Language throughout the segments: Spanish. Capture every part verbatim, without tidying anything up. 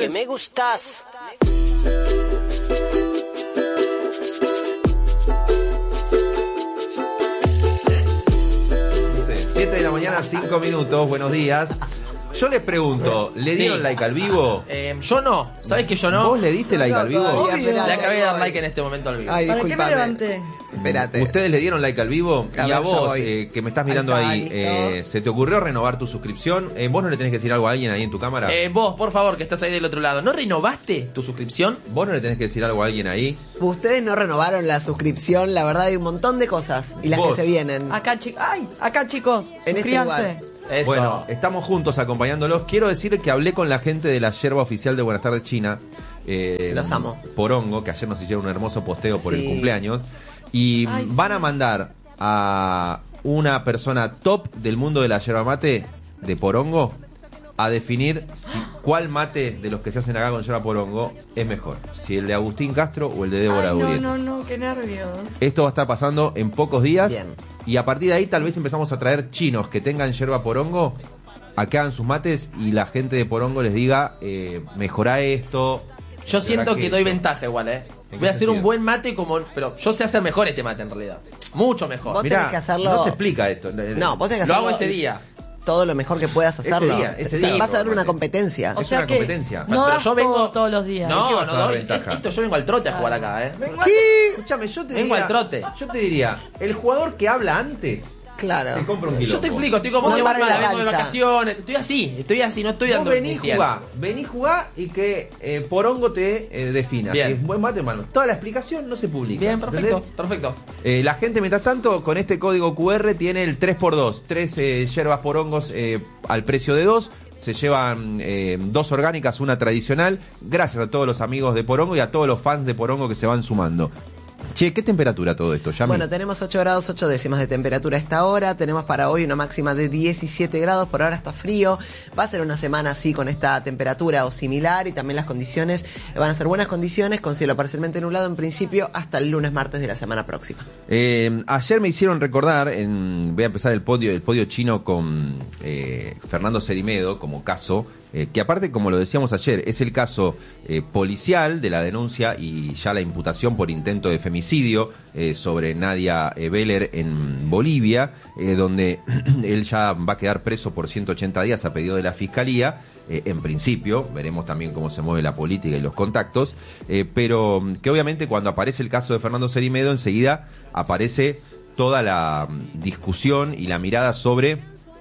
que me gustas. siete de la mañana, cinco minutos. Buenos días. Yo les pregunto, ¿le dieron Sí. like al vivo? Eh, yo no, ¿sabés que yo no? ¿Vos le diste like al vivo? todavía, Le esperate, acabé de dar voy. like en este momento al vivo. Ay, ¿Para qué me disculpame. levanté? Espérate. ¿Ustedes le dieron like al vivo? A Y a ver, yo vos, voy. eh, que me estás mirando Ahí ahí, está, eh, listo. ¿se te ocurrió renovar tu suscripción? Eh, ¿Vos no le tenés que decir algo a alguien ahí en tu cámara? Eh, vos, por favor, que estás ahí del otro lado, ¿no renovaste tu suscripción? ¿Vos no le tenés que decir algo a alguien ahí? Ustedes no renovaron la suscripción, la verdad hay un montón de cosas y las Vos. que se vienen. Acá, chi- ay, acá chicos, En este suscríbanse. lugar. Eso. Bueno, estamos juntos acompañándolos. Quiero decir que hablé con la gente de la yerba oficial de Buenas Tardes China. eh, Los amo. Porongo, que ayer nos hicieron un hermoso posteo por Sí. el cumpleaños. Y Ay, sí. van a mandar a una persona top del mundo de la yerba mate de Porongo a definir si, cuál mate de los que se hacen acá con yerba Porongo es mejor. Si el de Agustín Castro o el de Débora Ay, no, Gurriel. no, no, qué nervios. Esto va a estar pasando en pocos días. Bien. Y a partir de ahí tal vez empezamos a traer chinos que tengan yerba Porongo a que hagan sus mates y la gente de Porongo les diga, eh, mejorá esto. Yo siento que doy aquello. ventaja igual, ¿eh? ¿En Voy a qué hacer un sentido? buen mate como... Pero yo sé hacer mejor este mate en realidad. Mucho mejor. Vos Mirá, tenés que hacerlo- no se explica esto. No, vos tenés que Lo hacerlo hago ese día. todo lo mejor que puedas Ese hacerlo. día, ese Sí, día, vas a dar una Mate. competencia. O Es sea una que competencia. no Pero das yo vengo todo todos los días. ¿Qué No, vas no a dar doy. ventaja? Esto yo vengo al trote a jugar acá, ¿eh? Vengo a- Escúchame, yo te Vengo diría, al trote. yo te diría, el jugador que habla antes Claro. se compra un quilombo. Yo te explico, estoy como No que para la vengo de cancha. vacaciones. Estoy así, estoy así, no estoy Vos dando vení ni cien. jugá, vení jugá y que eh, Porongo te eh, defina. Bien. Si es buen mate o malo. Toda la explicación no se publica. Bien, perfecto, ¿entendés? perfecto. Eh, la gente, mientras tanto, con este código Q R tiene el tres por dos. Tres eh, yerbas porongos eh, al precio de dos. Se llevan eh, dos orgánicas, una tradicional. Gracias a todos los amigos de Porongo y a todos los fans de Porongo que se van sumando. Che, ¿qué temperatura todo esto? Yami? Bueno, tenemos ocho grados ocho décimas de temperatura a esta hora. Tenemos para hoy una máxima de diecisiete grados. Por ahora está frío. Va a ser una semana así con esta temperatura o similar. Y también las condiciones van a ser buenas condiciones con cielo parcialmente nublado en principio hasta el lunes martes de la semana próxima. Eh, ayer me hicieron recordar, en, voy a empezar el podio, el podio chino con eh, Fernando Cerimedo como caso, eh, que aparte, como lo decíamos ayer, es el caso eh, policial de la denuncia y ya la imputación por intento de femicidio eh, sobre Nadia eh, Beller en Bolivia, eh, donde él ya va a quedar preso por ciento ochenta días a pedido de la Fiscalía. Eh, en principio, veremos también cómo se mueve la política y los contactos, eh, pero que obviamente cuando aparece el caso de Fernando Cerimedo, enseguida aparece toda la mm, discusión y la mirada sobre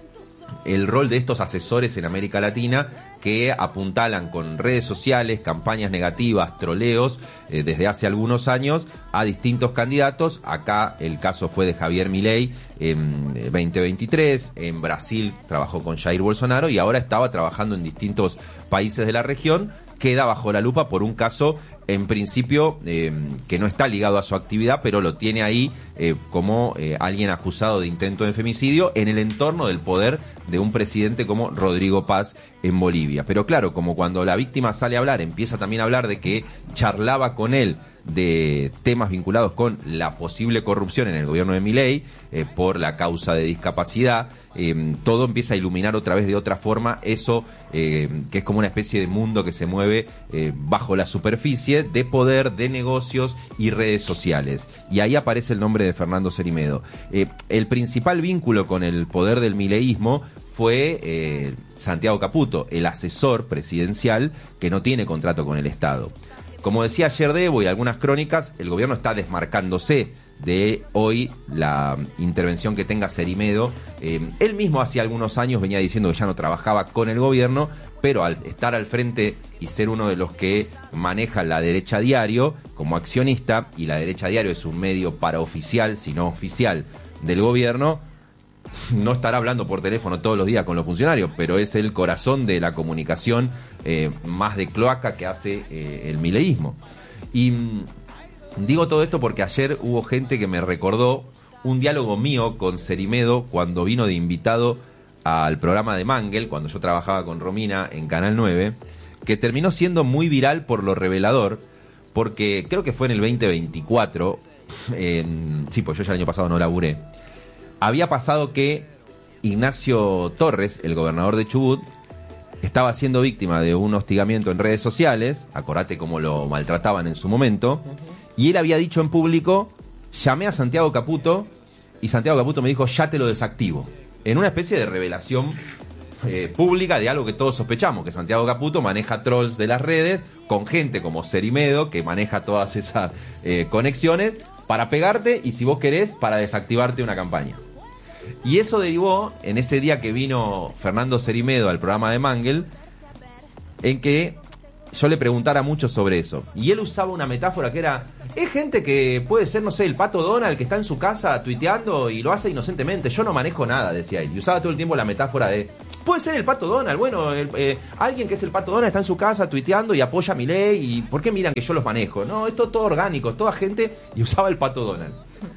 el rol de estos asesores en América Latina que apuntalan con redes sociales, campañas negativas, troleos, eh, desde hace algunos años a distintos candidatos. Acá el caso fue de Javier Milei en veinte veintitrés, en Brasil trabajó con Jair Bolsonaro y ahora estaba trabajando en distintos países de la región. Queda bajo la lupa por un caso, en principio, eh, que no está ligado a su actividad, pero lo tiene ahí eh, como eh, alguien acusado de intento de femicidio en el entorno del poder de un presidente como Rodrigo Paz en Bolivia. Pero claro, como cuando la víctima sale a hablar, empieza también a hablar de que charlaba con él de temas vinculados con la posible corrupción en el gobierno de Milei eh, por la causa de discapacidad, eh, todo empieza a iluminar otra vez de otra forma eso eh, que es como una especie de mundo que se mueve eh, bajo la superficie de poder, de negocios y redes sociales. Y ahí aparece el nombre de Fernando Cerimedo. Eh, el principal vínculo con el poder del mileísmo fue eh, Santiago Caputo, el asesor presidencial que no tiene contrato con el Estado. Como decía ayer Debo y algunas crónicas, el gobierno está desmarcándose de hoy la intervención que tenga Cerimedo. Eh, él mismo hace algunos años venía diciendo que ya no trabajaba con el gobierno, pero al estar al frente y ser uno de los que maneja la Derecha Diario como accionista, y la Derecha Diario es un medio paraoficial, si no oficial, del gobierno, no estará hablando por teléfono todos los días con los funcionarios, pero es el corazón de la comunicación eh, más de cloaca que hace eh, el mileísmo. Y mm, digo todo esto porque ayer hubo gente que me recordó un diálogo mío con Cerimedo cuando vino de invitado al programa de Mangel, cuando yo trabajaba con Romina en Canal nueve, que terminó siendo muy viral por lo revelador, porque creo que fue en el veinte veinticuatro, en, sí, pues yo ya el año pasado no laburé. Había pasado que Ignacio Torres, el gobernador de Chubut, estaba siendo víctima de un hostigamiento en redes sociales, acordate cómo lo maltrataban en su momento, y él había dicho en público, llamé a Santiago Caputo, y Santiago Caputo me dijo, ya te lo desactivo. En una especie de revelación eh, pública de algo que todos sospechamos, que Santiago Caputo maneja trolls de las redes, con gente como Cerimedo, que maneja todas esas eh, conexiones, para pegarte, y si vos querés, para desactivarte una campaña. Y eso derivó, en ese día que vino Fernando Cerimedo al programa de Mangel, en que yo le preguntara mucho sobre eso. Y él usaba una metáfora que era, es gente que puede ser, no sé, el Pato Donald, que está en su casa tuiteando y lo hace inocentemente. Yo no manejo nada, decía él. Y usaba todo el tiempo la metáfora de, puede ser el Pato Donald. Bueno, el, eh, alguien que es el Pato Donald está en su casa tuiteando y apoya a mi ley. ¿Y por qué miran que yo los manejo? No, esto es todo orgánico, es toda gente. Y usaba el Pato Donald.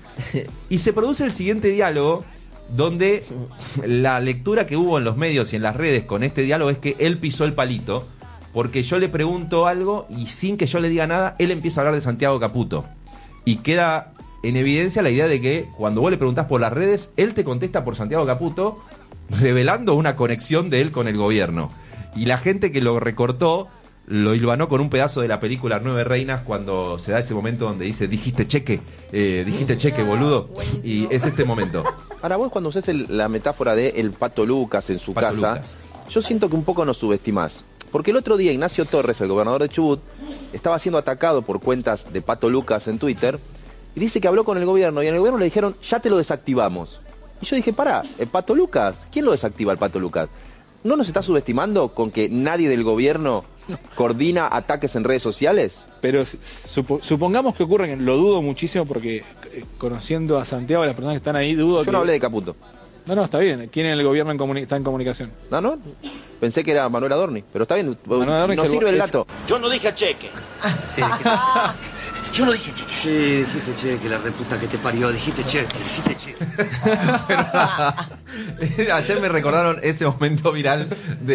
Y se produce el siguiente diálogo, donde la lectura que hubo en los medios y en las redes con este diálogo es que él pisó el palito, porque yo le pregunto algo y sin que yo le diga nada, él empieza a hablar de Santiago Caputo. Y queda en evidencia la idea de que cuando vos le preguntás por las redes, él te contesta por Santiago Caputo, revelando una conexión de él con el gobierno. Y la gente que lo recortó lo hilvanó con un pedazo de la película Nueve Reinas, cuando se da ese momento donde dice, dijiste cheque, eh, dijiste cheque, boludo. Y es este momento. Ahora vos cuando usás el, la metáfora de el Pato Lucas en su Pato casa, Lucas. Yo siento que un poco nos subestimás. Porque el otro día Ignacio Torres, el gobernador de Chubut, estaba siendo atacado por cuentas de Pato Lucas en Twitter, y dice que habló con el gobierno, y en el gobierno le dijeron, ya te lo desactivamos. Y yo dije, pará, ¿el Pato Lucas? ¿Quién lo desactiva al Pato Lucas? ¿No nos está subestimando con que nadie del gobierno coordina ataques en redes sociales? Pero supo, supongamos que ocurren, lo dudo muchísimo porque eh, conociendo a Santiago, las personas que están ahí, dudo Yo que... no hablé de Caputo. No, no, está bien. ¿Quién en el gobierno en comuni- está en comunicación? No, no. Pensé que era Manuel Adorni, pero está bien. Manuel Adorni no es el- sirve el es- dato. Yo no dije cheque. Sí, yo no dije cheque. Sí, dijiste cheque, la reputa que te parió. Dijiste cheque, dijiste cheque. Ayer me recordaron ese momento viral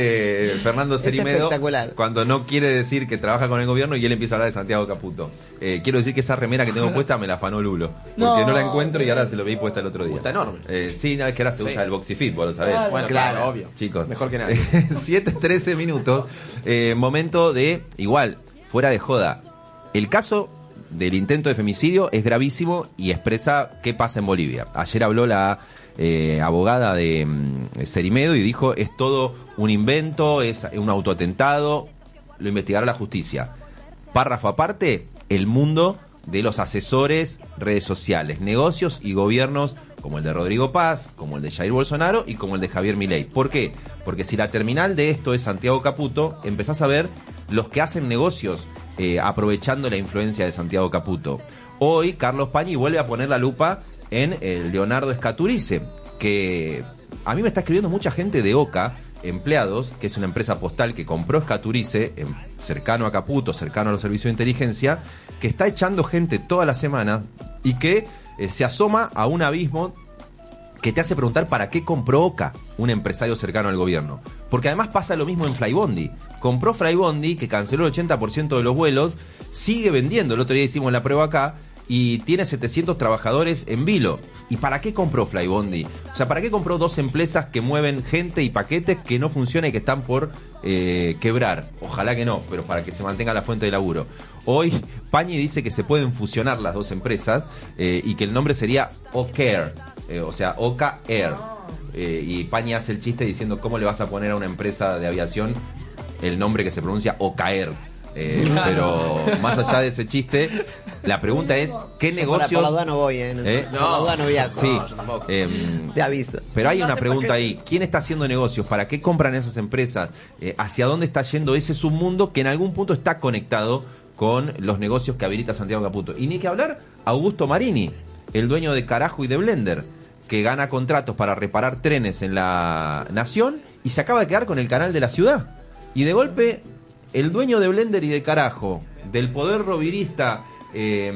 de Fernando Es Cerimedo, espectacular. cuando no quiere decir que trabaja con el gobierno y él empieza a hablar de Santiago Caputo. Eh, quiero decir que esa remera que tengo puesta me la afanó Lulo, porque no, No. la encuentro y ahora se lo vi puesta el otro día. Está enorme. Eh, sí, no, es que ahora se Sí. usa el Boxifit, vos lo sabés. Claro. Bueno, claro, obvio. Chicos, Mejor que nadie. siete trece minutos. Eh, momento de, igual, fuera de joda. El caso del intento de femicidio es gravísimo y expresa qué pasa en Bolivia. Ayer habló la eh, abogada de mm, Cerimedo y dijo, es todo un invento, es un autoatentado, lo investigará la justicia. Párrafo aparte, el mundo de los asesores, redes sociales, negocios y gobiernos como el de Rodrigo Paz, como el de Jair Bolsonaro y como el de Javier Milei. ¿Por qué? Porque si la terminal de esto es Santiago Caputo, empezás a ver los que hacen negocios eh, aprovechando la influencia de Santiago Caputo. Hoy Carlos Pañi vuelve a poner la lupa en el Leonardo Escaturice, que a mí me está escribiendo mucha gente de Oca, empleados, que es una empresa postal que compró Escaturice, en, cercano a Caputo, cercano a los servicios de inteligencia, que está echando gente toda la semana y que eh, se asoma a un abismo que te hace preguntar para qué compró Oca, un empresario cercano al gobierno. Porque además pasa lo mismo en Flybondi. Compró Flybondi, que canceló el ochenta por ciento de los vuelos, sigue vendiendo, el otro día hicimos la prueba acá, y tiene setecientos trabajadores en vilo. ¿Y para qué compró Flybondi? O sea, ¿para qué compró dos empresas que mueven gente y paquetes que no funcionan y que están por eh, quebrar? Ojalá que no, pero para que se mantenga la fuente de laburo. Hoy Pañi dice que se pueden fusionar las dos empresas eh, y que el nombre sería Ocair, eh, o sea, Oca Air. Eh, y Pañi hace el chiste diciendo, ¿cómo le vas a poner a una empresa de aviación el nombre que se pronuncia Ocaer? Eh, pero más allá de ese chiste, la pregunta es, ¿qué negocios? Por la duda no voy, ¿eh? ¿Eh? Por la duda no viajo. Sí, No, yo tampoco. eh, Te aviso. pero hay una pregunta ahí, ¿quién está haciendo negocios? ¿Para qué compran esas empresas? Eh, ¿Hacia dónde está yendo ese submundo que en algún punto está conectado con los negocios que habilita Santiago Caputo? Y ni que hablar, Augusto Marini, el dueño de Carajo y de Blender, que gana contratos para reparar trenes en la Nación y se acaba de quedar con el canal de la ciudad. Y de golpe, el dueño de Blender y de Carajo, del poder rovirista eh,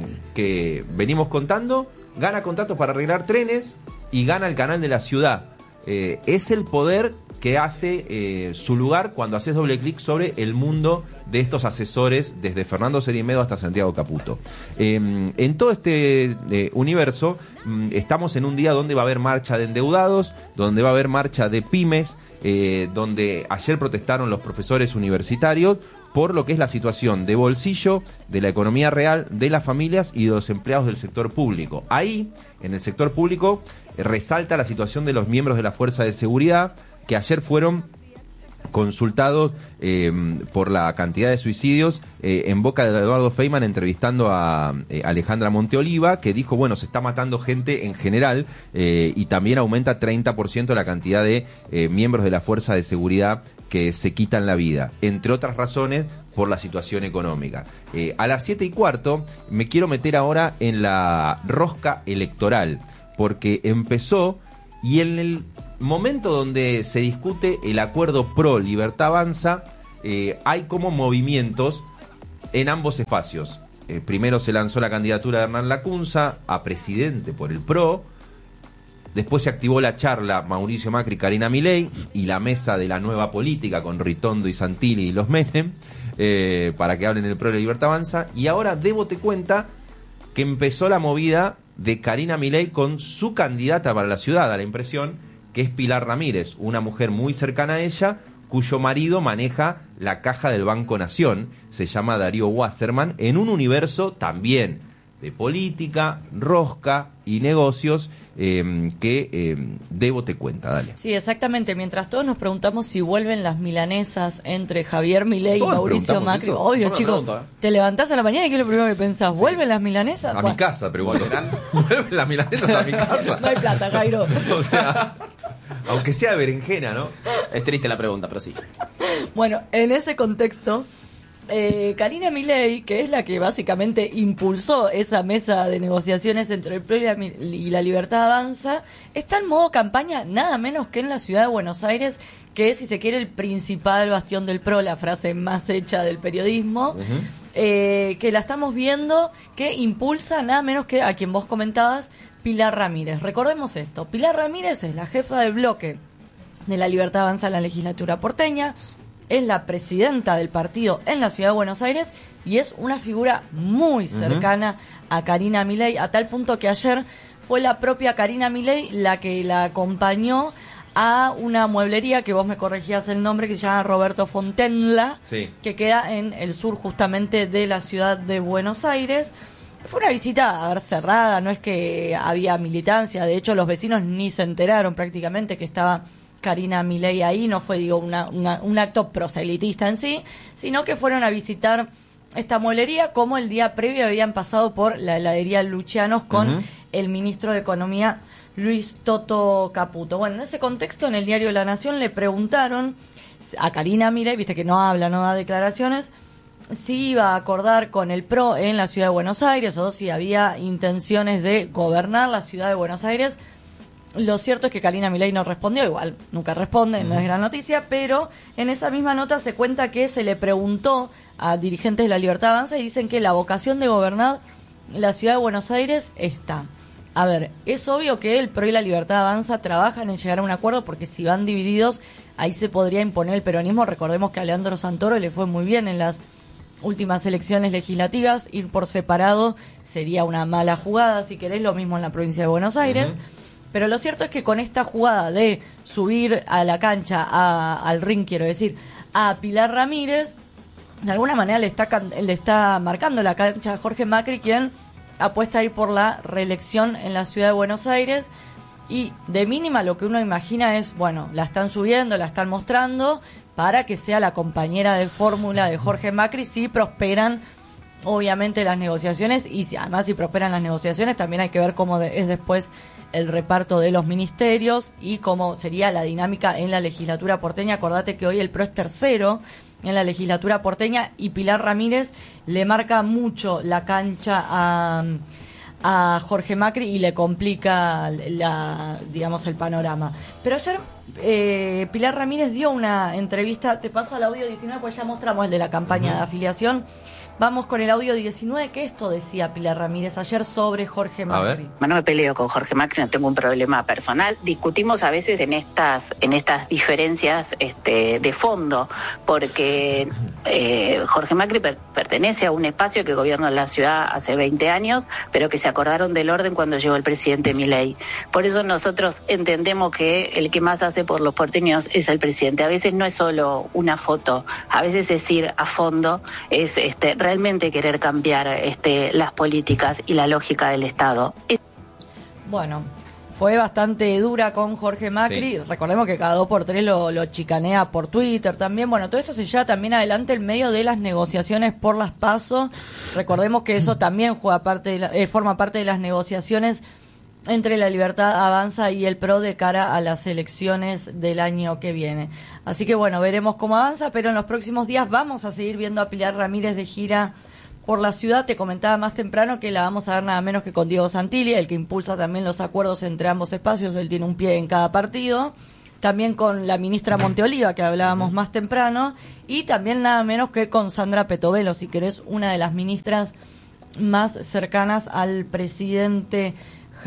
que venimos contando, gana contratos para arreglar trenes y gana el canal de la ciudad. Eh, es el poder que hace eh, su lugar cuando haces doble clic sobre el mundo de estos asesores, desde Fernando Cerimedo hasta Santiago Caputo. Eh, en todo este eh, universo, mm, estamos en un día donde va a haber marcha de endeudados, donde va a haber marcha de pymes, eh, donde ayer protestaron los profesores universitarios por lo que es la situación de bolsillo, de la economía real, de las familias y de los empleados del sector público. Ahí, en el sector público, eh, resalta la situación de los miembros de la Fuerza de Seguridad, que ayer fueron consultados eh, por la cantidad de suicidios eh, en boca de Eduardo Feynman, entrevistando a eh, Alejandra Monteoliva, que dijo, bueno, se está matando gente en general eh, y también aumenta treinta por ciento la cantidad de eh, miembros de la Fuerza de Seguridad que se quitan la vida, entre otras razones por la situación económica. Eh, a las siete y cuarto me quiero meter ahora en la rosca electoral, porque empezó y en el momento donde se discute el acuerdo pro Libertad Avanza, eh, hay como movimientos en ambos espacios. Eh, primero se lanzó la candidatura de Hernán Lacunza a presidente por el PRO, después se activó la charla Mauricio Macri, Karina Milei y la mesa de la nueva política con Ritondo y Santilli y los Menem, eh, para que hablen el PRO de Libertad Avanza, y ahora debo te cuenta que empezó la movida de Karina Milei con su candidata para la ciudad, a la impresión, que es Pilar Ramírez, una mujer muy cercana a ella, cuyo marido maneja la caja del Banco Nación, se llama Darío Wasserman, en un universo también de política, rosca y negocios eh, que eh, debo te cuenta, dale. Sí, exactamente. Mientras todos nos preguntamos si vuelven las milanesas entre Javier Milei y Todos Mauricio preguntamos Macri. eso. Obvio, Yo me chicos. pregunto, ¿eh? Te levantás a la mañana y ¿qué es lo primero que pensás? ¿Vuelven las milanesas? A Bueno, mi casa, pregunto. ¿Vuelven las milanesas a mi casa? no hay plata, Jairo. O sea, aunque sea de berenjena, ¿no? Es triste la pregunta, pero sí. Bueno, en ese contexto, eh, Karina Milei, que es la que básicamente impulsó esa mesa de negociaciones entre el P R O y la, y la Libertad Avanza, está en modo campaña nada menos que en la ciudad de Buenos Aires, que es, si se quiere, el principal bastión del P R O, la frase más hecha del periodismo, uh-huh. eh, que la estamos viendo, que impulsa nada menos que a quien vos comentabas, Pilar Ramírez. Recordemos esto, Pilar Ramírez es la jefa del bloque de la Libertad Avanza en la legislatura porteña, es la presidenta del partido en la ciudad de Buenos Aires y es una figura muy cercana uh-huh. a Karina Milei, a tal punto que ayer fue la propia Karina Milei la que la acompañó a una mueblería, que vos me corregías el nombre, que se llama Roberto Fontenla, sí. que queda en el sur justamente de la ciudad de Buenos Aires. Fue una visita, a ver, cerrada, no es que había militancia, de hecho los vecinos ni se enteraron prácticamente que estaba Karina Milei ahí, no fue, digo, una, una, un acto proselitista en sí, sino que fueron a visitar esta mueblería, como el día previo habían pasado por la heladería Lucianos con uh-huh. el ministro de Economía, Luis Toto Caputo. Bueno, en ese contexto, en el diario La Nación le preguntaron a Karina Milei, viste que no habla, no da declaraciones, si iba a acordar con el P R O en la ciudad de Buenos Aires o si había intenciones de gobernar la ciudad de Buenos Aires. Lo cierto es que Karina Milei no respondió, igual nunca responde, no es gran noticia, pero en esa misma nota se cuenta que se le preguntó a dirigentes de la Libertad Avanza y dicen que la vocación de gobernar la ciudad de Buenos Aires está. A ver, es obvio que el P R O y la Libertad Avanza trabajan en llegar a un acuerdo, porque si van divididos, ahí se podría imponer el peronismo. Recordemos que a Leandro Santoro le fue muy bien en las últimas elecciones legislativas, ir por separado sería una mala jugada, si querés, lo mismo en la provincia de Buenos Aires. Uh-huh. Pero lo cierto es que con esta jugada de subir a la cancha, a, al ring, quiero decir, a Pilar Ramírez, de alguna manera le está, le está marcando la cancha a Jorge Macri, quien apuesta a ir por la reelección en la ciudad de Buenos Aires. Y de mínima lo que uno imagina es, bueno, la están subiendo, la están mostrando para que sea la compañera de fórmula de Jorge Macri si prosperan obviamente las negociaciones, y si además si prosperan las negociaciones también hay que ver cómo de, es después el reparto de los ministerios y cómo sería la dinámica en la legislatura porteña. Acordate que hoy el P R O es tercero en la legislatura porteña y Pilar Ramírez le marca mucho la cancha a, a Jorge Macri y le complica la, digamos, el panorama. Pero ayer eh, Pilar Ramírez dio una entrevista, te paso al audio diecinueve, pues ya mostramos el de la campaña uh-huh. de afiliación, Vamos con el audio diecinueve, que esto decía Pilar Ramírez ayer sobre Jorge Macri. No me peleo con Jorge Macri, no tengo un problema personal. Discutimos a veces en estas en estas diferencias este, de fondo, porque eh, Jorge Macri per- pertenece a un espacio que gobierna la ciudad hace veinte años, pero que se acordaron del orden cuando llegó el presidente Milei. Por eso nosotros entendemos que el que más hace por los porteños es el presidente. A veces no es solo una foto, a veces es ir a fondo, es este realmente querer cambiar este, las políticas y la lógica del Estado. Es... Bueno, fue bastante dura con Jorge Macri. Sí. Recordemos que cada dos por tres lo, lo chicanea por Twitter también. Bueno, todo esto se lleva también adelante en medio de las negociaciones por las PASO. Recordemos que eso también juega parte de la, eh, forma parte de las negociaciones entre La Libertad Avanza y el P R O de cara a las elecciones del año que viene. Así que bueno, veremos cómo avanza, pero en los próximos días vamos a seguir viendo a Pilar Ramírez de gira por la ciudad. Te comentaba más temprano que la vamos a ver nada menos que con Diego Santilli, el que impulsa también los acuerdos entre ambos espacios. Él tiene un pie en cada partido. También con la ministra Monteoliva, que hablábamos más temprano, y también nada menos que con Sandra Petovelo, si querés, una de las ministras más cercanas al presidente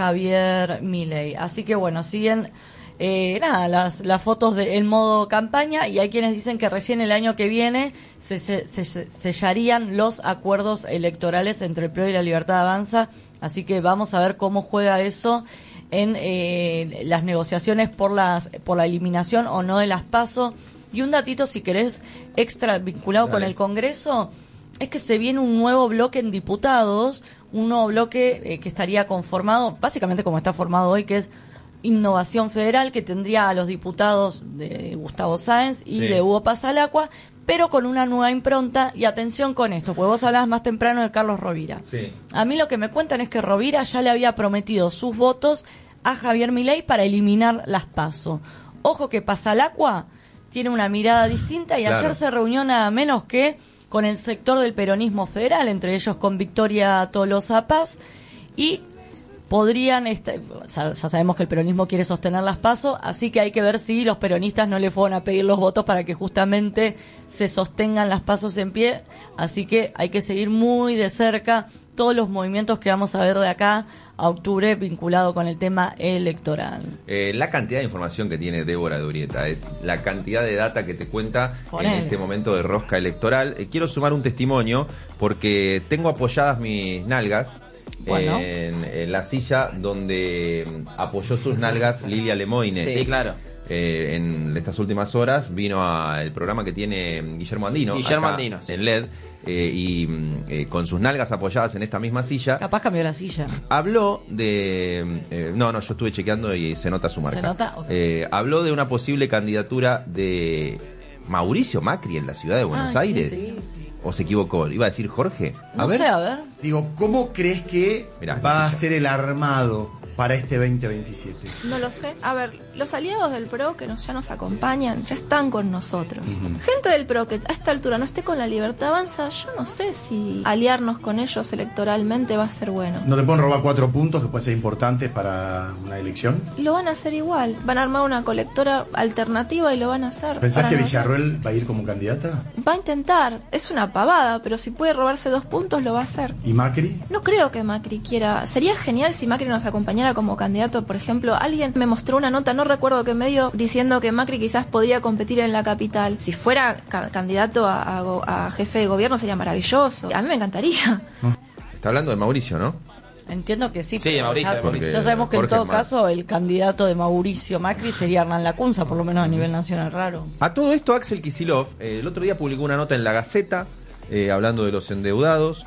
Javier Milei. Así que bueno, siguen eh, nada las, las fotos del modo campaña, y hay quienes dicen que recién el año que viene se, se, se, se sellarían los acuerdos electorales entre el P R O y La Libertad Avanza. Así que vamos a ver cómo juega eso en eh, las negociaciones por las por la eliminación o no de las PASO. Y un datito, si querés, extra vinculado Dale. con el Congreso, es que se viene un nuevo bloque en diputados, un nuevo bloque eh, que estaría conformado, básicamente como está formado hoy, que es Innovación Federal, que tendría a los diputados de Gustavo Sáenz y sí. de Hugo Pasalacqua, pero con una nueva impronta. Y atención con esto, porque vos hablabas más temprano de Carlos Rovira. Sí. A mí lo que me cuentan es que Rovira ya le había prometido sus votos a Javier Milei para eliminar las PASO. Ojo que Pasalacqua tiene una mirada distinta, y claro. ayer se reunió nada menos que con el sector del peronismo federal, entre ellos con Victoria Tolosa Paz, y podrían, este, ya, ya sabemos que el peronismo quiere sostener las PASO, así que hay que ver si los peronistas no le fueron a pedir los votos para que justamente se sostengan las PASOs en pie. Así que hay que seguir muy de cerca todos los movimientos que vamos a ver de acá a octubre vinculado con el tema electoral. Eh, la cantidad de información que tiene Débora Durieta, eh, la cantidad de data que te cuenta Con en él. este momento de rosca electoral. Eh, quiero sumar un testimonio porque tengo apoyadas mis nalgas bueno. en, en la silla donde apoyó sus nalgas Lilia Lemoine. Sí, claro. Eh, en estas últimas horas vino al programa que tiene Guillermo Andino, Guillermo Andino sí. en L E D, eh, y eh, con sus nalgas apoyadas en esta misma silla. Capaz cambió la silla. Habló de... Eh, no, no, yo estuve chequeando y se nota su marca. ¿Se nota? Okay. Eh, habló de una posible candidatura de Mauricio Macri en la ciudad de Buenos ah, Aires. Sí, sí. ¿O se equivocó? Iba a decir Jorge. A no ver. sé, a ver. Digo, ¿cómo crees que Mirá, va a ser el armado para este veinte veintisiete? No lo sé. A ver, los aliados del P R O que nos, ya nos acompañan, ya están con nosotros. Uh-huh. Gente del P R O que a esta altura no esté con La Libertad Avanza, yo no sé si aliarnos con ellos electoralmente va a ser bueno. ¿No te pueden robar cuatro puntos que pueden ser importantes para una elección? Lo van a hacer igual. Van a armar una colectora alternativa y lo van a hacer. ¿Pensás que no Villarroel hacer? va a ir como candidata? Va a intentar. Es una pavada, pero si puede robarse dos puntos lo va a hacer. ¿Y Macri? No creo que Macri quiera. Sería genial si Macri nos acompañara como candidato. Por ejemplo, alguien me mostró una nota, no recuerdo qué medio, diciendo que Macri quizás podría competir en la capital. Si fuera ca- candidato a, a, a jefe de gobierno sería maravilloso. A mí me encantaría. Está hablando de Mauricio, ¿no? Entiendo que sí. Sí, de Mauricio, ya, de Mauricio. ya sabemos que Jorge en todo Mar. caso el candidato de Mauricio Macri sería Hernán Lacunza, por lo menos a nivel nacional. Raro. A todo esto, Axel Kicillof eh, el otro día publicó una nota en La Gaceta eh, hablando de los endeudados.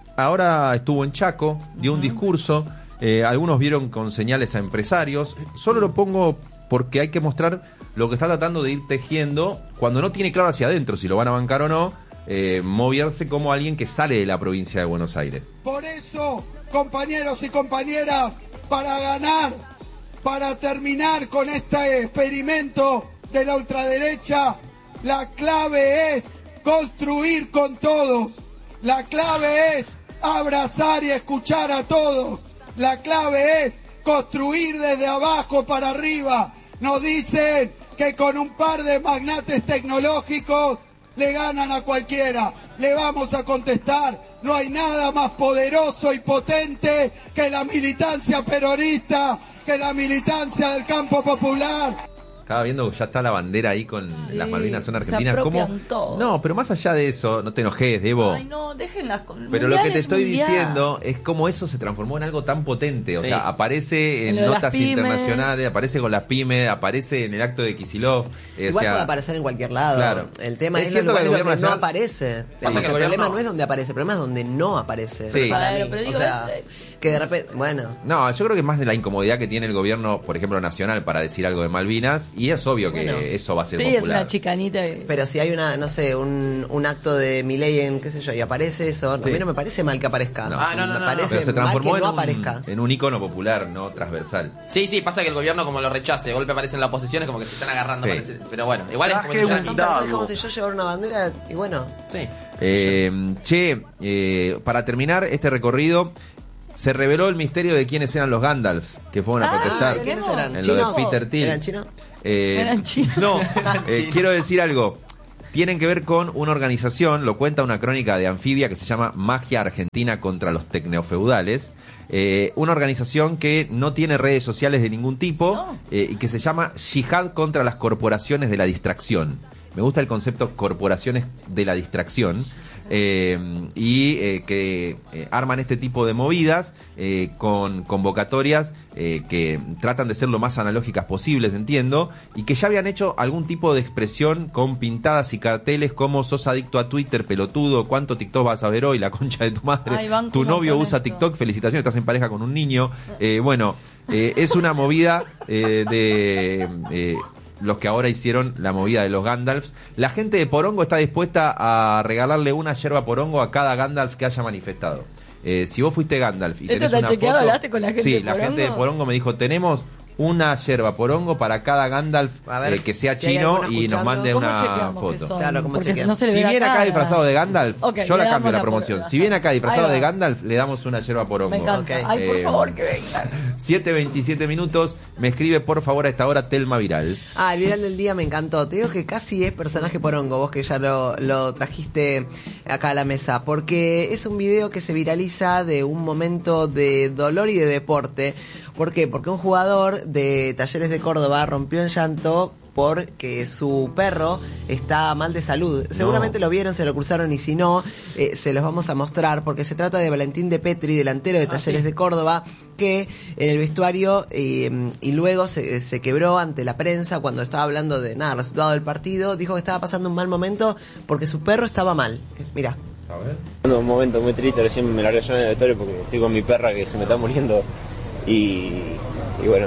Ahora estuvo en Chaco, dio uh-huh. un discurso. Eh, algunos vieron con señales a empresarios. Solo lo pongo porque hay que mostrar lo que está tratando de ir tejiendo cuando no tiene claro hacia adentro si lo van a bancar o no, eh, moverse como alguien que sale de la provincia de Buenos Aires. Por eso, compañeros y compañeras, para ganar, para terminar con este experimento de la ultraderecha, la clave es construir con todos. La clave es abrazar y escuchar a todos. La clave es construir desde abajo para arriba. Nos dicen que con un par de magnates tecnológicos le ganan a cualquiera. Le vamos a contestar, no hay nada más poderoso y potente que la militancia peronista, que la militancia del campo popular. Estaba viendo que ya está la bandera ahí con Sí, las Malvinas son se argentinas. apropian ¿Cómo? todo. No, pero más allá de eso, no te enojes, Debo. Ay, no, déjenlas con Pero lo que te mundial es estoy mundial. diciendo es cómo eso se transformó en algo tan potente. O Sí. sea, aparece en En lo de las notas pymes. internacionales, aparece con las pymes, aparece en el acto de Kicillof. eh, Igual o sea, puede aparecer en cualquier lado. claro. El tema Es es, cierto los que el lugares gobierno donde no nacional- aparece. Pasa O sea, que el el problema gobierno- no es donde aparece, el problema es donde no aparece. Sí. Para Claro, mí. pero digo, o sea, es- que de repente, bueno. No, yo creo que es más de la incomodidad que tiene el gobierno, por ejemplo, nacional para decir algo de Malvinas. Y es obvio que Bueno. eso va a ser Sí, es popular. una chicanita. que- Pero si hay una, no sé, un, un acto de Milei en, qué sé yo, y aparece eso, a mí no me parece mal que aparezca. No. Ah, no, no, me no, parece Pero se mal transformó que no en, un, aparezca. en un ícono popular, no transversal. Sí, sí, pasa que el gobierno como lo rechace, de golpe aparece en la oposición, es como que se están agarrando. Sí. Parece. Pero bueno, igual es como que Son ya- personas como si yo llevara una bandera y bueno. Sí. Eh, che, eh, para terminar este recorrido, se reveló el misterio de quiénes eran los Gandalfs que fueron a Ah, protestar Ay, ¿quiénes eran? en lo de ¿Chinos? Peter Thiel. ¿Eran chinos? Eh, Eran chinos. No, eh, quiero decir algo. Tienen que ver con una organización, lo cuenta una crónica de Anfibia que se llama Magia Argentina contra los Tecnofeudales. Eh, una organización que no tiene redes sociales de ningún tipo No. eh, y que se llama Yihad contra las corporaciones de la distracción. Me gusta el concepto corporaciones de la distracción. Eh, y eh, que eh, arman este tipo de movidas eh, con convocatorias eh, que tratan de ser lo más analógicas posibles, entiendo, y que ya habían hecho algún tipo de expresión con pintadas y carteles como sos adicto a Twitter, pelotudo, cuánto TikTok vas a ver hoy, la concha de tu madre, Ay, banco tu un novio montón usa esto. TikTok, felicitaciones, estás en pareja con un niño. Eh, bueno, eh, es una movida eh, de... eh, los que ahora hicieron la movida de los Gandalfs. La gente de Porongo está dispuesta a regalarle una yerba Porongo a cada Gandalf que haya manifestado. Eh, si vos fuiste Gandalf y ¿Esto tenés está una chequeado? foto... ¿Hablaste con la gente sí, de la Porongo? gente de Porongo me dijo, tenemos una yerba Porongo para cada Gandalf A ver, eh, que sea si hay chino alguno y nos escuchando. mande ¿Cómo una chequeamos que foto. son? Claro, ¿cómo Porque chequeamos? no se le Si ve la viene acá cara. disfrazado de Gandalf, Ok, yo le la damos cambio la la promoción. foto. Si viene acá disfrazado Ahí de va. Gandalf, le damos una yerba Porongo. Me encanta. Ok. Ay, por Eh, favor, que vengan. siete veintisiete minutos. Me escribe por favor a esta hora Telma Viral. Ah, el viral del día me encantó. Te digo que casi es personaje Porongo, vos que ya lo, lo trajiste acá a la mesa, porque es un video que se viraliza de un momento de dolor y de deporte. ¿Por qué? Porque un jugador de Talleres de Córdoba rompió en llanto porque su perro está mal de salud. Seguramente lo vieron, se lo cruzaron y si no, eh, se los vamos a mostrar porque se trata de Valentín de Petri, delantero de Talleres de Córdoba, que en el vestuario eh, y luego se, se quebró ante la prensa cuando estaba hablando de nada, resultado del partido, dijo que estaba pasando un mal momento porque su perro estaba mal. Eh, Mira. Un momento muy triste, recién me largué yo en el vestuario porque estoy con mi perra que se me está muriendo y, y bueno,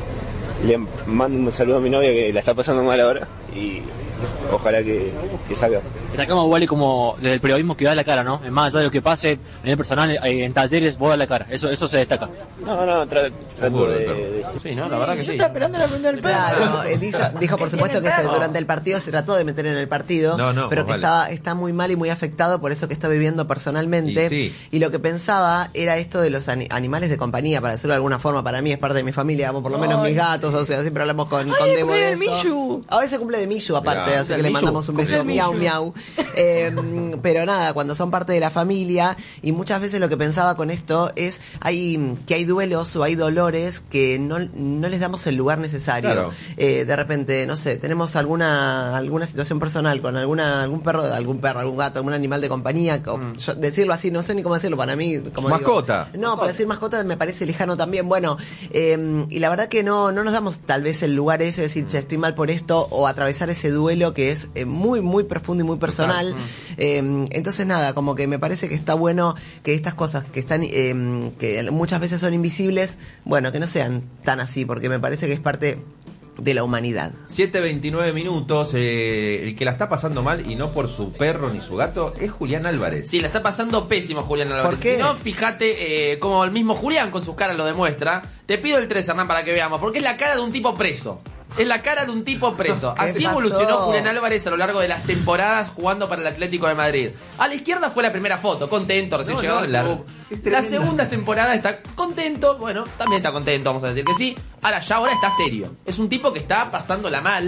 le mando un saludo a mi novia que la está pasando mal ahora y ojalá que, que salga. Destacamos igual y como desde el periodismo que da la cara, ¿no? Es más allá de lo que pase en el personal, eh, en talleres, vos das la cara, eso eso se destaca. No, no, tra trato de, de... Sí, no, la verdad que Yo sí. estaba esperando la pregunta del perro. Claro, eh, dijo, dijo por supuesto que Tiene se- perro. durante el partido se trató de meter en el partido, No, no, pero que vale. estaba, está muy mal y muy afectado por eso que está viviendo personalmente. Y sí. Y lo que pensaba era esto de los ani- animales de compañía, para decirlo de alguna forma, para mí es parte de mi familia, vamos, por lo menos Ay. mis gatos, o sea, siempre hablamos con, Ay, con Debo cumple de de eso. Millu. A veces cumple de Millu aparte, Mirá, así que el le Millu. mandamos un Cumple beso, de miau, Millu. miau. Eh, pero nada, cuando son parte de la familia, y muchas veces lo que pensaba con esto es hay que hay duelos o hay dolores que no, no les damos el lugar necesario. Claro. Eh, de repente, no sé, tenemos alguna alguna situación personal con alguna algún perro, algún perro, algún gato, algún animal de compañía, o- Mm. yo- decirlo así, no sé ni cómo decirlo para mí. Como digo. Mascota. No, pero decir mascota me parece lejano también. Bueno, eh, y la verdad que no no nos damos tal vez el lugar ese de decir, che, estoy mal por esto, o atravesar ese duelo que es eh, muy, muy profundo y muy personal. Eh, entonces, nada, como que me parece que está bueno que estas cosas que están, eh, que muchas veces son invisibles, bueno, que no sean tan así, porque me parece que es parte de la humanidad. siete veintinueve minutos. Eh, el que la está pasando mal y no por su perro ni su gato es Julián Álvarez. Sí, la está pasando pésimo Julián Álvarez. ¿Por qué? Si no, fíjate eh, como el mismo Julián con sus caras lo demuestra. Te pido el tres, Hernán, para que veamos, porque es la cara de un tipo preso. Es la cara de un tipo preso. ¿Qué Así pasó? evolucionó Julián Álvarez a lo largo de las temporadas jugando para el Atlético de Madrid. A la izquierda fue la primera foto, contento, recién No, llegado no, al la- club. es La tremenda. segunda temporada está contento, bueno, también está contento, vamos a decir que sí. Ahora ya ahora está serio. Es un tipo que está pasándola mal,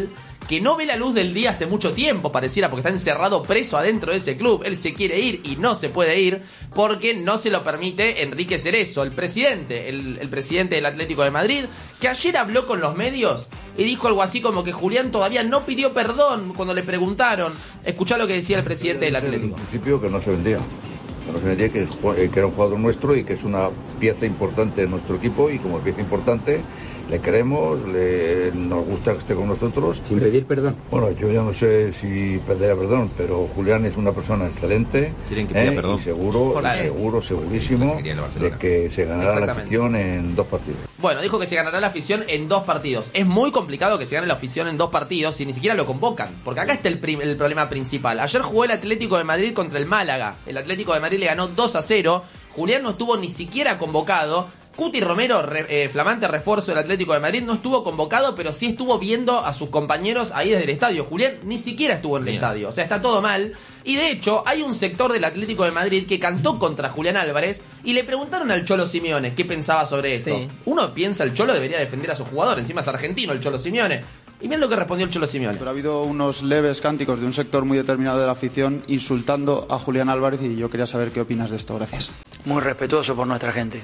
que no ve la luz del día hace mucho tiempo, pareciera, porque está encerrado preso adentro de ese club. Él se quiere ir y no se puede ir porque no se lo permite Enrique Cerezo, el presidente, el, el presidente del Atlético de Madrid, que ayer habló con los medios y dijo algo así como que Julián todavía no pidió perdón cuando le preguntaron. Escuchá lo que decía el presidente del Atlético. En principio que no se vendía. Que no se vendía, que, que era un jugador nuestro y que es una pieza importante de nuestro equipo, y como pieza importante le queremos, le, nos gusta que esté con nosotros. Sin pedir perdón. Bueno, yo ya no sé si pedirá perdón, pero Julián es una persona excelente. Quieren que pida eh, perdón. Y seguro, Claro. seguro, segurísimo de que se ganará la afición en dos partidos. Bueno, dijo que se ganará la afición en dos partidos. Es muy complicado que se gane la afición en dos partidos si ni siquiera lo convocan. Porque acá está el, prim- el problema principal. Ayer jugó el Atlético de Madrid contra el Málaga. El Atlético de Madrid le ganó dos a cero. Julián no estuvo ni siquiera convocado. Cuti Romero, re, eh, flamante refuerzo del Atlético de Madrid, no estuvo convocado, pero sí estuvo viendo a sus compañeros ahí desde el estadio. Julián ni siquiera estuvo en el Bien. estadio. O sea, está todo mal. Y de hecho, hay un sector del Atlético de Madrid que cantó contra Julián Álvarez y le preguntaron al Cholo Simeone qué pensaba sobre esto. Sí. Uno piensa, el Cholo debería defender a su jugador, encima es argentino el Cholo Simeone. Y miren lo que respondió el Cholo Simeone. Pero ha habido unos leves cánticos de un sector muy determinado de la afición insultando a Julián Álvarez, y yo quería saber qué opinas de esto. Gracias. Muy respetuoso por nuestra gente.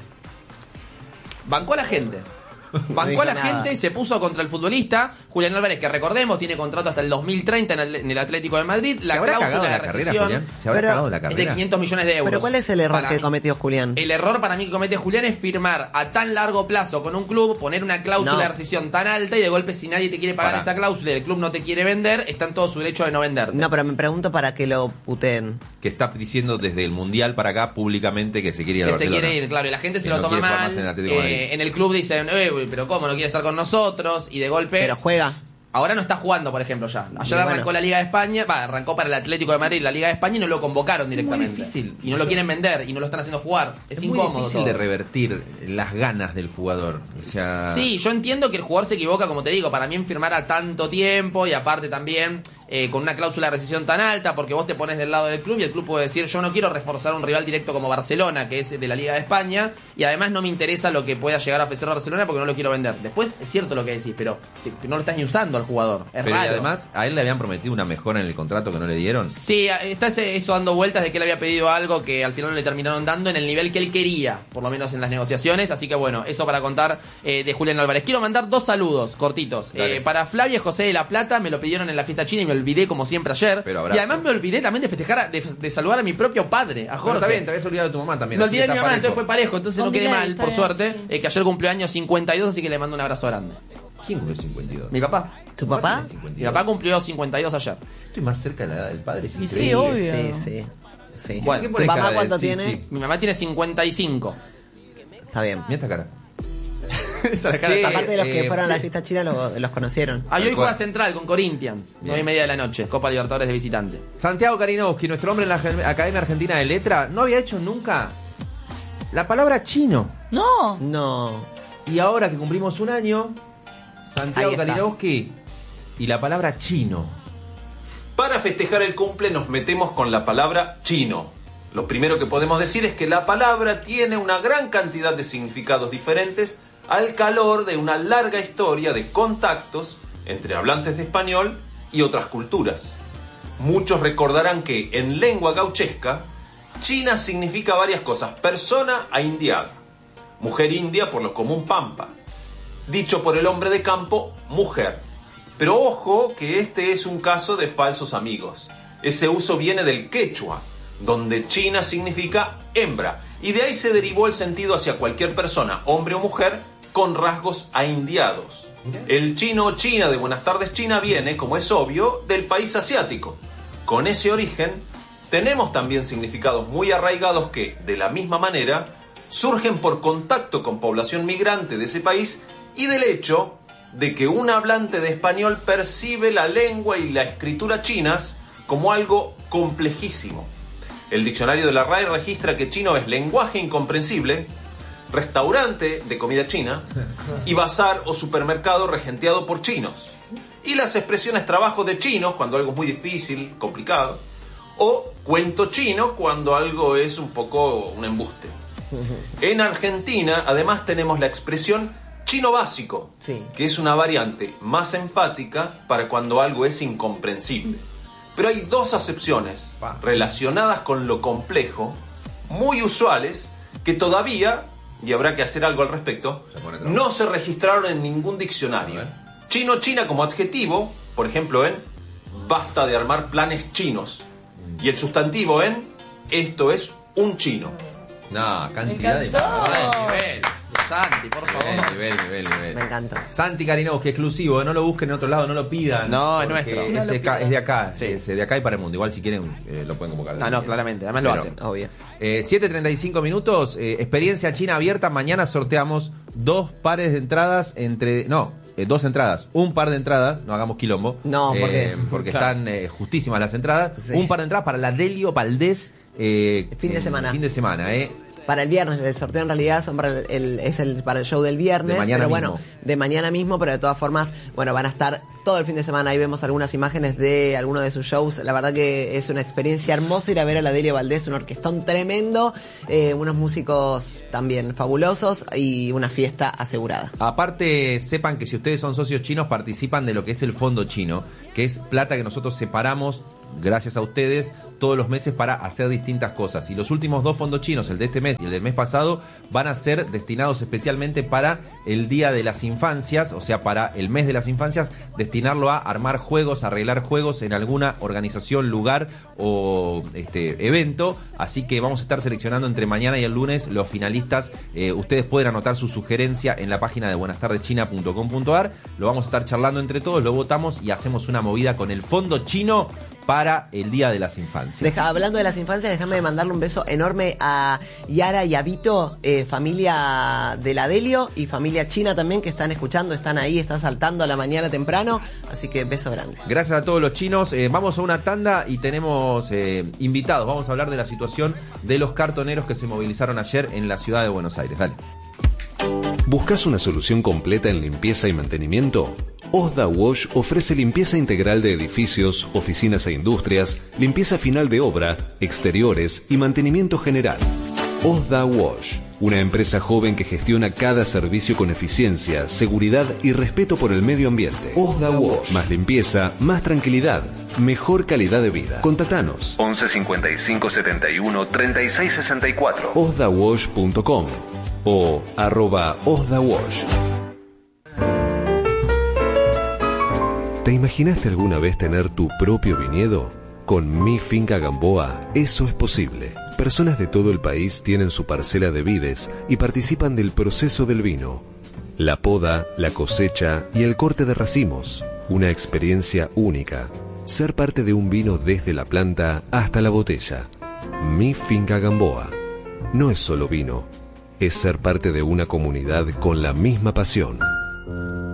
Bancó a la gente. Bancó dijo a la nada. gente y se puso contra el futbolista Julián Álvarez, que recordemos tiene contrato hasta el dos mil treinta en el, en el Atlético de Madrid. ¿Se La habrá cláusula cagado de la carrera, rescisión Julián? ¿Se habrá Pero- cagado la es de carrera? quinientos millones de euros. Pero ¿cuál es el error Para que mí. cometió Julián? El error para mí que comete Julián es firmar a tan largo plazo con un club, poner una cláusula No. de rescisión tan alta, y de golpe, si nadie te quiere pagar Pará. esa cláusula y el club no te quiere vender, está en todo su derecho de no venderte. No, pero me pregunto para qué lo puteen. Que está diciendo desde el Mundial para acá públicamente que se quiere ir a Que se Barcelona. quiere ir, claro, y la gente se Que lo no toma quiere jugar mal. más en el Atlético de Madrid. Eh, en el club dicen, eh, pero ¿cómo no quiere estar con nosotros? Y de golpe. Pero juega. Ahora no está jugando, por ejemplo, ya. Ayer Y bueno. arrancó la Liga de España, va, arrancó para el Atlético de Madrid la Liga de España y no lo convocaron directamente. muy difícil. Y no lo quieren vender y no lo están haciendo jugar. Es, Es muy incómodo. difícil todo. de revertir las ganas del jugador. O sea, Sí, yo entiendo que el jugador se equivoca, como te digo, para mí en firmar a tanto tiempo y aparte también eh, con una cláusula de rescisión tan alta, porque vos te pones del lado del club y el club puede decir, yo no quiero reforzar un rival directo como Barcelona, que es de la Liga de España, y además no me interesa lo que pueda llegar a ofrecer Barcelona porque no lo quiero vender. Después es cierto lo que decís, pero que- que no lo estás ni usando al jugador. Es pero y raro. además a él le habían prometido una mejora en el contrato que no le dieron. Sí, está ese- eso dando vueltas de que él había pedido algo que al final no le terminaron dando en el nivel que él quería, por lo menos en las negociaciones. Así que bueno, eso para contar eh, de Julián Álvarez. Quiero mandar dos saludos cortitos. Dale. Eh, para Flavia y José de la Plata, me lo pidieron en la fiesta china y me olvidé como siempre ayer. Pero abrazo. Y además me olvidé también de festejar, a- de, de saludar a mi propio padre, a Jorge. Bueno, está bien, te habías olvidado de tu mamá también. Me así olvidé que de mi está mamá, parejo. entonces fue parejo, entonces Con no quedé delay, mal, está por bien, suerte. sí. eh, que ayer cumplió años cincuenta y dos, así que le mando un abrazo grande. ¿Quién cumplió cincuenta y dos? Mi papá. ¿Tu papá? Mi papá cumplió cincuenta y dos ayer. Estoy más cerca de la edad del padre. Es Y increíble. sí, obvio. Sí, sí. sí. Bueno, ¿Qué ¿Tu pones cara papá de- cuánto sí, tiene? sí. Mi mamá tiene cincuenta y cinco. Está bien. Mira esta cara. Esa es la cara Che, de- Aparte de los que eh, fueron a la fiesta china, lo- los conocieron. Ah, y hoy Tal juega cual. Central con Corinthians, nueve y media de la noche, Copa Libertadores de visitante. Santiago Karinowski, nuestro hombre en la Ge- Academia Argentina de Letra, no había hecho nunca la palabra chino. No. No. Y ahora que cumplimos un año, Santiago Ahí está. Kalinowski y la palabra chino. Para festejar el cumple nos metemos con la palabra chino. Lo primero que podemos decir es que la palabra tiene una gran cantidad de significados diferentes al calor de una larga historia de contactos entre hablantes de español y otras culturas. Muchos recordarán que en lengua gauchesca, China significa varias cosas: persona a indiada, mujer india por lo común pampa, dicho por el hombre de campo, mujer. Pero ojo que este es un caso de falsos amigos. Ese uso viene del quechua, donde China significa hembra, y de ahí se derivó el sentido hacia cualquier persona, hombre o mujer, con rasgos aindiados. El chino o china de Buenas tardes China viene, como es obvio, del país asiático. Con ese origen, tenemos también significados muy arraigados que, de la misma manera, surgen por contacto con población migrante de ese país y del hecho de que un hablante de español percibe la lengua y la escritura chinas como algo complejísimo. El diccionario de la R A E registra que chino es lenguaje incomprensible, restaurante de comida china y bazar o supermercado regenteado por chinos. Y las expresiones trabajo de chinos cuando algo es muy difícil, complicado, o cuento chino cuando algo es un poco un embuste. En Argentina además tenemos la expresión chino básico, Sí. que es una variante más enfática para cuando algo es incomprensible. Pero hay dos acepciones relacionadas con lo complejo, muy usuales, que todavía, y habrá que hacer algo al respecto, no se registraron en ningún diccionario. Chino, china como adjetivo, por ejemplo en basta de armar planes chinos. Y el sustantivo en esto es un chino. No, cantidad de... nivel. Santi, por favor. Nivel, nivel, nivel. Me encanta. Santi Kalinowski, exclusivo, no lo busquen en otro lado, no lo pidan. No, es porque nuestro. Es, No de, lo acá, es de acá, Sí. es de acá y para el mundo. Igual si quieren eh, lo pueden convocar. Ah, no, claramente, además lo Pero, hacen. Obvio. Eh, siete treinta y cinco minutos, eh, experiencia china abierta. Mañana sorteamos dos pares de entradas entre... No, eh, dos entradas. Un par de entradas, no hagamos quilombo. No, ¿por qué? Eh, porque Claro. están eh, justísimas las entradas. Sí. Un par de entradas para la Delio Valdés. Eh, Fin de en- semana. Fin de semana, eh. Para el viernes, el sorteo en realidad son para el, el- es el para el show del viernes, De mañana pero bueno, mismo. de mañana mismo, pero de todas formas, bueno, van a estar todo el fin de semana. Ahí vemos algunas imágenes de algunos de sus shows. La verdad que es una experiencia hermosa ir a ver a la Delio Valdés, un orquestón tremendo, eh, unos músicos también fabulosos y una fiesta asegurada. Aparte, sepan que si ustedes son socios chinos, participan de lo que es el fondo chino, que es plata que nosotros separamos, gracias a ustedes, todos los meses para hacer distintas cosas. Y los últimos dos fondos chinos, el de este mes y el del mes pasado, van a ser destinados especialmente para el Día de las Infancias, o sea, para el mes de las infancias, destinarlo a armar juegos, a arreglar juegos en alguna organización, lugar o este evento. Así que vamos a estar seleccionando entre mañana y el lunes los finalistas. Eh, ustedes pueden anotar su sugerencia en la página de buenas tardes china punto com punto a r. Lo vamos a estar charlando entre todos, lo votamos y hacemos una movida con el fondo chino para el Día de las Infancias. Deja, hablando de las infancias, déjame mandarle un beso enorme a Yara y a Vito, eh, familia de la Delio y familia china también, que están escuchando, están ahí, están saltando a la mañana temprano, así que beso grande. Gracias a todos los chinos. Eh, vamos a una tanda y tenemos eh, invitados. Vamos a hablar de la situación de los cartoneros que se movilizaron ayer en la ciudad de Buenos Aires. Dale. ¿Buscas una solución completa en limpieza y mantenimiento? Osda Wash ofrece limpieza integral de edificios, oficinas e industrias, limpieza final de obra, exteriores y mantenimiento general. Osda Wash, una empresa joven que gestiona cada servicio con eficiencia, seguridad y respeto por el medio ambiente. Osda Wash, más limpieza, más tranquilidad, mejor calidad de vida. Contactanos once cincuenta y cinco setenta y uno treinta y seis sesenta y cuatro osda wash punto com o arroba osdawash. ¿Te imaginaste alguna vez tener tu propio viñedo? Con Mi Finca Gamboa, eso es posible. Personas de todo el país tienen su parcela de vides y participan del proceso del vino. La poda, la cosecha y el corte de racimos. Una experiencia única. Ser parte de un vino desde la planta hasta la botella. Mi Finca Gamboa. No es solo vino, es ser parte de una comunidad con la misma pasión.